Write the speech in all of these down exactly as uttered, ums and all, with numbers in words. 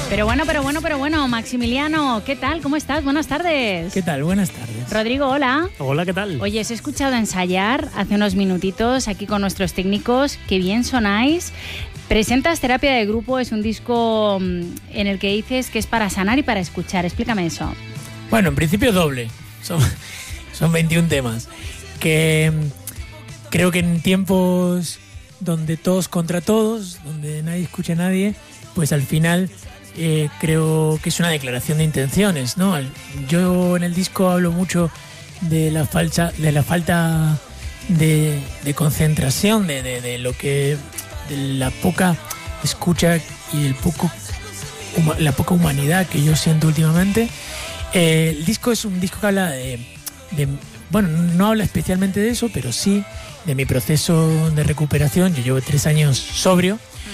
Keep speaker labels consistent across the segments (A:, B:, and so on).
A: Pero bueno, pero bueno, pero bueno, Maximiliano, ¿qué tal? ¿Cómo estás? Buenas tardes.
B: ¿Qué tal? Buenas tardes.
A: Rodrigo, hola.
C: Hola, ¿qué tal?
A: Oye, os he escuchado ensayar hace unos minutitos aquí con nuestros técnicos. Qué bien sonáis. Presentas Terapia de Grupo, es un disco en el que dices que es para sanar y para escuchar. Explícame eso.
B: Bueno, en principio doble. Son, son veintiún temas. Que creo que en tiempos donde todos contra todos, donde nadie escucha a nadie, pues al final eh, creo que es una declaración de intenciones, ¿no? Yo en el disco hablo mucho de la falta, de la falta de, de concentración, de, de, de lo que, de la poca escucha y el poco, la poca humanidad que yo siento últimamente. Eh, el disco es un disco que habla de, de, bueno, no habla especialmente de eso, pero sí de mi proceso de recuperación. Yo llevo tres años sobrio.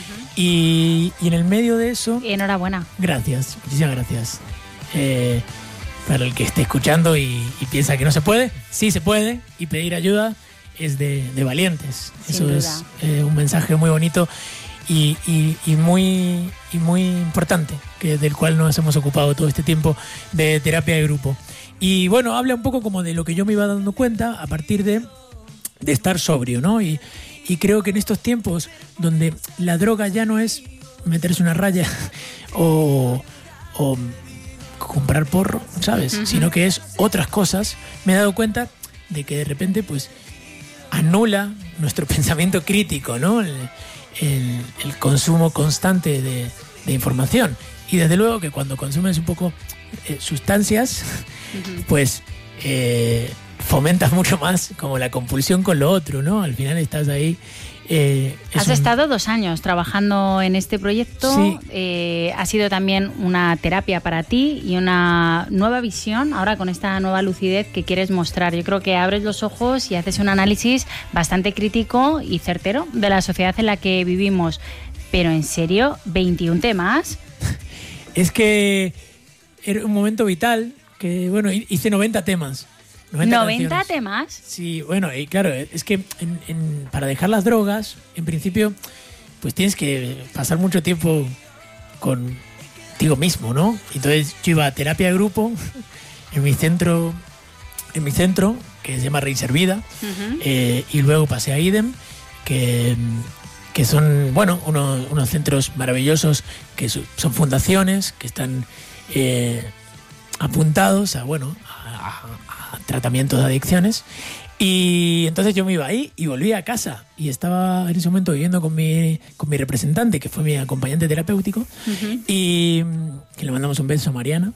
B: Y, y en el medio de eso...
A: Enhorabuena.
B: Gracias, muchísimas gracias. Eh, para el que esté escuchando y, y piensa que no se puede, sí se puede, y pedir ayuda es de, de valientes.
A: Sin
B: Eso
A: duda.
B: es eh, un mensaje muy bonito y, y, y, muy, y muy importante, que, del cual nos hemos ocupado todo este tiempo de terapia de grupo. Y bueno, habla un poco como de lo que yo me iba dando cuenta a partir de, de estar sobrio, ¿no? Y, Y creo que en estos tiempos donde la droga ya no es meterse una raya o, o comprar porro, ¿sabes? Uh-huh. Sino que es otras cosas, me he dado cuenta de que de repente pues anula nuestro pensamiento crítico, ¿no? El, el, el consumo constante de, de información. Y desde luego que cuando consumes un poco eh, sustancias, uh-huh. pues... Eh, fomentas mucho más como la compulsión con lo otro, ¿no? Al final estás ahí... Eh,
A: Has
B: un...
A: estado dos años trabajando en este proyecto.
B: Sí.
A: Eh, ha sido también una terapia para ti y una nueva visión, ahora con esta nueva lucidez que quieres mostrar. Yo creo que abres los ojos y haces un análisis bastante crítico y certero de la sociedad en la que vivimos. Pero en serio, veintiún temas.
B: Es que era un momento vital, que bueno, hice noventa temas.
A: noventa, ¿noventa temas?
B: Sí, bueno, y claro, es que en, en, para dejar las drogas, en principio, pues tienes que pasar mucho tiempo contigo mismo, ¿no? Entonces yo iba a terapia de grupo en mi centro, en mi centro que se llama Reír Vida, uh-huh. eh, y luego pasé a IDEM, que, que son, bueno, unos, unos centros maravillosos, que son fundaciones, que están eh, apuntados a, bueno, a, a tratamientos de adicciones. Y entonces yo me iba ahí y volví a casa y estaba en ese momento viviendo con mi, con mi representante, que fue mi acompañante terapéutico, uh-huh. y que le mandamos un beso a Mariana,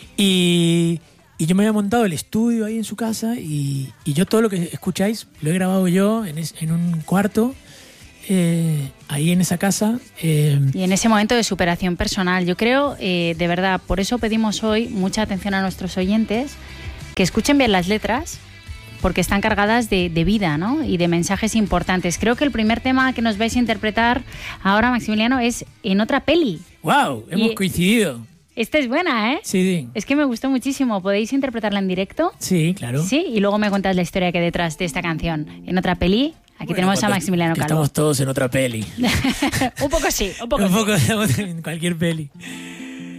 B: y, y yo me había montado el estudio ahí en su casa y, y yo todo lo que escucháis lo he grabado yo en, es, en un cuarto eh, ahí en esa casa. Eh,
A: y en ese momento de superación personal, yo creo, eh, de verdad, por eso pedimos hoy mucha atención a nuestros oyentes, que escuchen bien las letras, porque están cargadas de, de vida, ¿no? Y de mensajes importantes. Creo que el primer tema que nos vais a interpretar ahora, Maximiliano, es En otra peli.
B: ¡Wow! Hemos y coincidido.
A: Esta es buena, ¿eh?
B: Sí, sí.
A: Es que me gustó muchísimo. ¿Podéis interpretarla en directo?
B: Sí, claro.
A: Sí, y luego me cuentas la historia que hay detrás de esta canción. En otra peli, aquí bueno, tenemos a Maximiliano Calvo.
B: Estamos todos en otra peli.
A: Un poco sí, un poco
B: un
A: sí.
B: Un poco en cualquier peli.